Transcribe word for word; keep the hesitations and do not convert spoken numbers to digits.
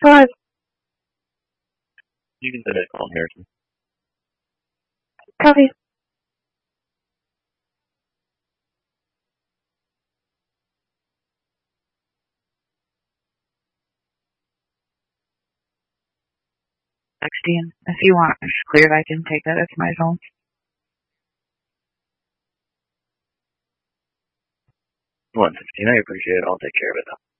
Hello. You can say that, Colin Harrison. Copy. sixteen. If you want it's cleared, I can take that. It's my phone. one sixteen, I appreciate it. I'll take care of it, though.